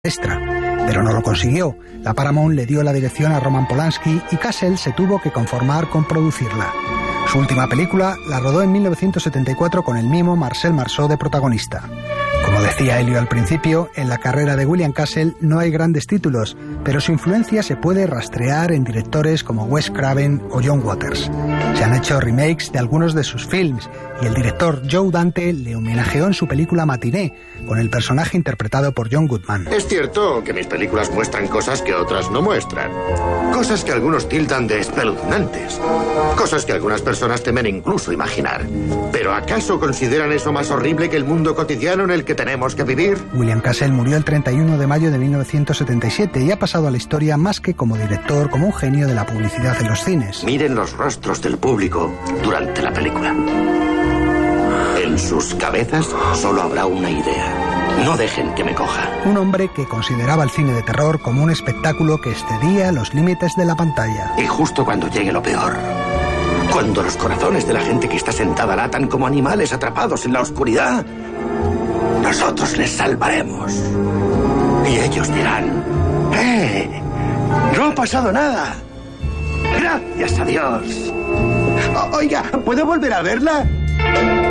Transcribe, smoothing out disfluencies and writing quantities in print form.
extra, pero no lo consiguió. La Paramount le dio la dirección a Roman Polanski y Cassel se tuvo que conformar con producirla. Su última película la rodó en 1974 con el mimo Marcel Marceau de protagonista. Como decía Elio al principio, en la carrera de William Castle no hay grandes títulos, pero su influencia se puede rastrear en directores como Wes Craven o John Waters. Se han hecho remakes de algunos de sus films y el director Joe Dante le homenajeó en su película Matiné, con el personaje interpretado por John Goodman. Es cierto que mis películas muestran cosas que otras no muestran. Cosas que algunos tildan de espeluznantes. Cosas que algunas personas temen incluso imaginar. ¿Pero acaso consideran eso más horrible que el mundo cotidiano en el que tenemos que vivir? William Castle murió el 31 de mayo de 1977 y ha pasado a la historia más que como director, como un genio de la publicidad en los cines. Miren los rostros del público durante la película. En sus cabezas solo habrá una idea. No dejen que me coja. Un hombre que consideraba el cine de terror como un espectáculo que excedía los límites de la pantalla. Y justo cuando llegue lo peor, cuando los corazones de la gente que está sentada latan como animales atrapados en la oscuridad, nosotros les salvaremos. Y ellos dirán: no ha pasado nada. Gracias a Dios. Oiga, ¿puedo volver a verla?